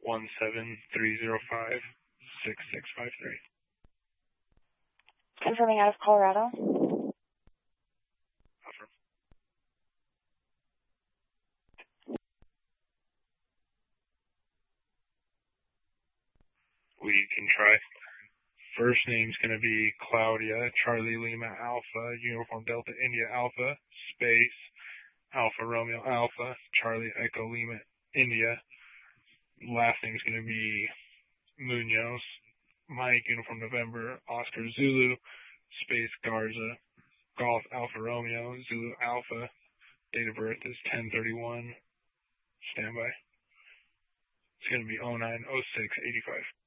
17305-6653. Confirming out of Colorado. Affirm. We can try. First name's going to be Claudia, Charlie Lima Alpha, Uniform Delta India Alpha, space, Alpha Romeo Alpha, Charlie Echo Lima India. Last name's going to be Munoz, Mike, Uniform November, Oscar Zulu, space Garza, Golf Alpha Romeo, Zulu Alpha. Date of birth is 10/31. Standby. It's going to be 09/06/85.